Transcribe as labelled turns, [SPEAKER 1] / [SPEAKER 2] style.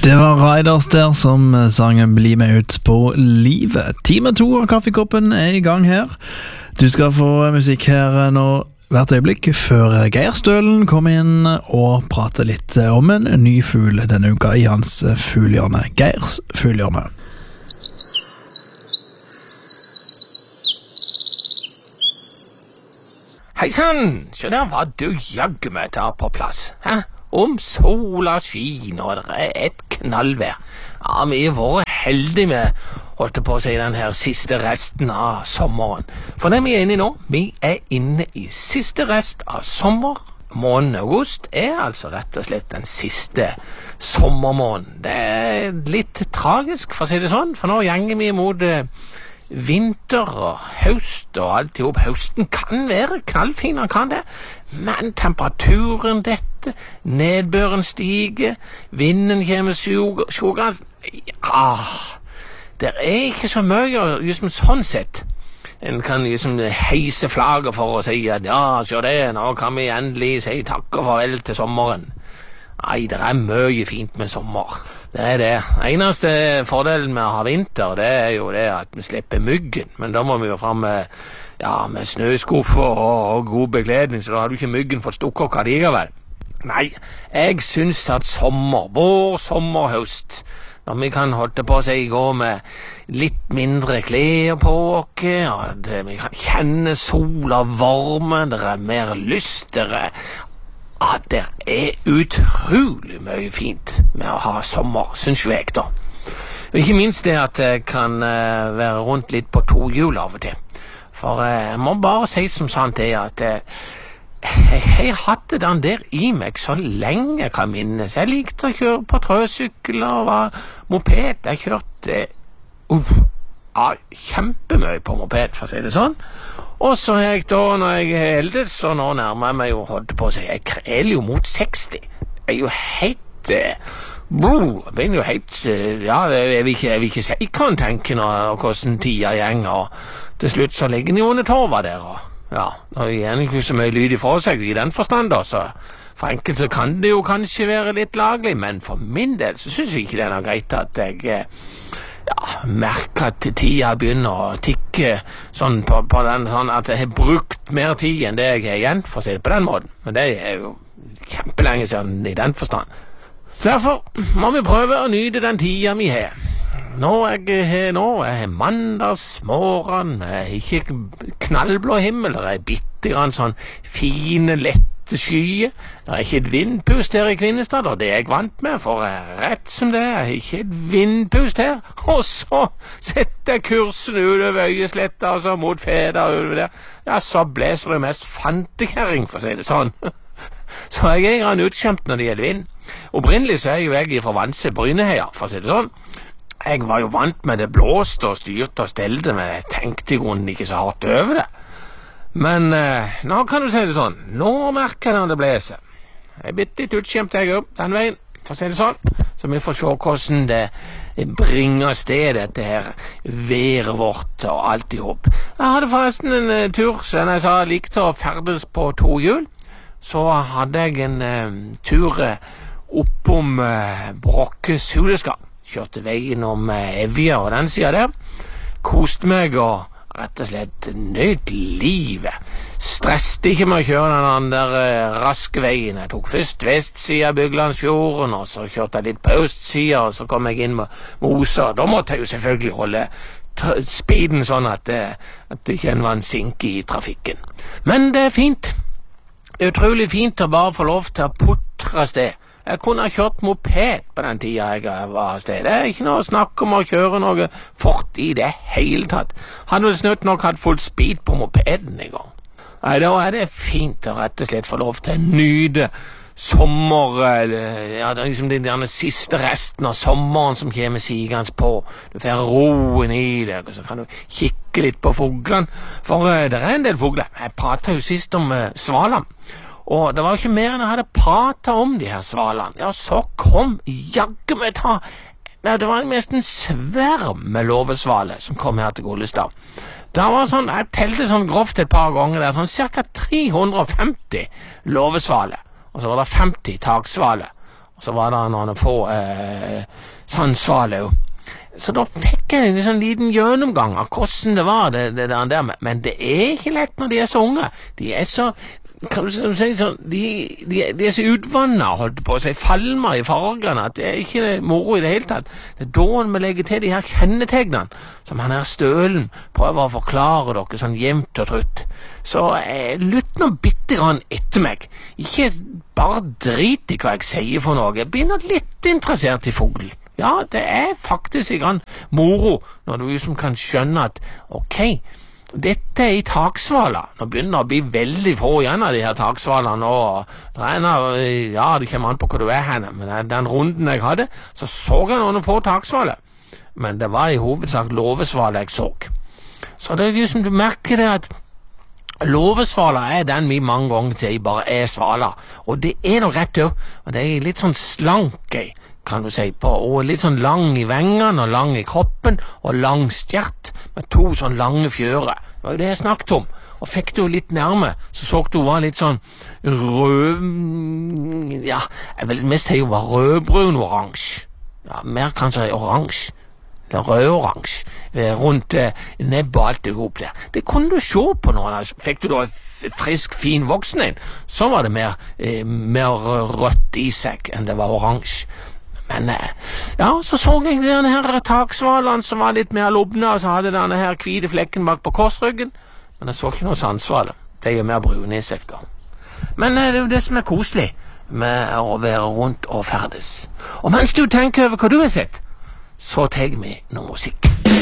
[SPEAKER 1] Det var Riders der som sangen Bli med ut på livet. Time 2 av Kaffekoppen I gang her. Du skal få musikk her nå hvert øyeblikk før Geir Stølen kommer inn og prater litt om en ny fugl denne uka I hans fuglehjørne. Geirs fuglehjørne.
[SPEAKER 2] Hei sann, så der var du jaggu meg da på plass, hæ? Om sola skin og det et knallvær. Ja, vi var heldige med, holdt på å si, den her siste resten av sommeren. For det vi inne I nå, vi inne I siste rest av sommer. Måneden august altså rett og slett den siste sommermåneden. Det litt tragisk, for å si det sånn, for nå gjenger vi mot vinter og høst og alt I hop. Høsten kan være knallfin, kan det, men temperaturen dette, nedbøren stiger, vinden kommer sjogans. Ja, det ikke så mye liksom sånn sett. En kan liksom heise flagget for å si at ja, så det, nå kan vi endelig si takk og farvel til sommeren. Nei, det mye fint med sommer. Det det. Eneste fordelen med å ha vinter, det jo det at vi slipper myggen. Men da må vi jo frem med snøskuffer og god bekledning, så da har du ikke myggen fått stukket opp likevel. Nei, jeg synes at sommer, vår sommer, høst, når vi kan holde på å si gå med litt mindre klær på oss, vi kan kjenne sola varme, det mer lyst, at det utrolig mye fint med å ha sommer, synes jeg da. Og ikke minst det at jeg kan være rundt litt på to hjul av og til. For jeg må bare si som sant det at jeg hadde den der I meg så lenge jeg kan minnes. Jeg likte å kjøre på trøsykkel og moped. Jeg kjørte kjempemøy på moped, for å si det sånn. Og så jeg da, når jeg heldes, så nå nærmer jeg meg jo holdt på å si, jeg kreler jo mot 60. Jeg jo helt, jeg begynner jo helt, jeg vil ikke si hva han tenker når hvordan tida gjeng, og til slutt så ligger han jo under torva der, og nå gir han ikke så mye lyd ifra seg I den forstand da, så for enkelt så kan det jo kanskje være litt laglig, men for min del så synes jeg ikke det noe greit at jeg merker at tida begynner å tikke sånn på den sånn at jeg har brukt mer tid enn det jeg har igjen, for å si det på den måten. Men det jo kjempelenge siden I den forstand. Så derfor må vi prøve å nyte den tida vi har. Nå er mandagsmorgen, ikke knallblå himmel, det bitte grann sånn fine, lette skyer. Det ikke et vindpust her I Kvinnestad, og det jeg vant med, for rett som det ikke et vindpust her. Og så setter jeg kursen utover Øyesletta, og så mot Feda utover der. Ja, så blæser det mest fantekærring, for å si det sånn. Så jeg grann utkjempt når det gjelder vind. Opprinnelig så jo jeg fra Vanse Bryneheia, for å si det sånn. Jeg var jo vant med det blåste og styrte og stelte, men jeg tenkte I grunnen ikke så hardt over det. Men nå kan du si det sånn, nå merker jeg når det blæser. Jeg bitte litt utkjempt jeg opp den veien, for å si det sånn, så vi får se hvordan det bringer sted dette her været vårt og alt I hop. Jeg hadde forresten en tur, så jeg sa jeg likte å ferdes på to hjul, så hadde jeg en tur oppom Brokke Suleskap. Kjørte veien om Evja og den siden der, koste meg og rett og slett nøyd livet. Stresste ikke med å kjøre den der raske veien. Jeg tok først vestsiden av Byglandsfjorden, og så kjørte jeg litt på østsiden, og så kom jeg inn med Mosa. Da måtte jeg jo selvfølgelig holde speeden sånn at det ikke var en sinke I trafikken. Men det fint. Det utrolig fint å bare få lov til å putre sted. Jeg kunne ha kjørt moped på den tida jeg var sted. Det ikke noe å snakke om å kjøre noe fort I det hele tatt. Hadde vel snøtt nok hatt full speed på mopeden I gang. Nei, da det fint å rett og slett få lov til å nyte sommer, det liksom den siste resten av sommeren som kommer sigende på. Du får roen I det, og så kan du kikke litt på fuglene. For det en del fugler. Jeg pratet jo sist om svalam. Og det var jo ikke mer enn jeg hadde pratet om de her svalene. Ja, så kom jaggu meg det var mest en sverm med låvesvale som kom her til Gollestad. Det var sånn, jeg telte sånn grovt et par ganger der, sånn cirka 350 låvesvale. Og så var det 50 taksvale. og så var det noen få sandsvaler. Så da fikk jeg en sånn liten gjennomgang av hvordan det var, det der. Men det er ikke lett når de er så unge. De er så, kan du si sånn, de er så utvannet, holdt på å si, falmer i fargene, at det er ikke moro i det hele tatt. Det er da en må legge til de her kjennetegnene, som han her Stølen prøver å forklare dere sånn jevnt og trutt. Så lytt nå bitte grann etter meg. Ikke bare drit i hva jeg sier for noe. Jeg begynner litt interessert i fugl. Ja, det er faktisk i grann moro når du liksom kan skjønne at ok, dette er i taksvala. Nå begynner det å bli veldig få igjen av de her taksvalene nå. Ja, det kommer an på hvor du er henne, men den runden jeg hadde, så jeg noen få taksvaler. Men det var i hovedsak låvesvaler jeg så. Så det er liksom, du merker det at låvesvala er den vi mange ganger til bare er svala. Og det er noe rett til, og det er litt sånn slank kan du si på, og litt sånn lang i vengene og lang i kroppen og lang stjert med 2 sånn lange fjører. Det var jo det jeg snakket om. Og fikk du litt nærme, så du var litt sånn rød, ja, jeg vil mest si hun var rødbrun-oransje. Ja, mer kanskje oransje. Eller rød-oransje. Rundt nebbet og alt det ihop der. Det kunne du se på når fikk du da et frisk, fin voksen en, så var det mer rødt i seg enn det var oransje. Men ja, så jeg denne her taksvalen som var litt mer lobne, og så hadde denne her hvite flekken bak på korsryggen, men jeg så ikke noe sandsvale. Det er jo mer brune i seg da. Men det er jo det som er koselig med å være rundt og ferdes. Og mens du tenker over hva du har sett, så tar vi noe musikk.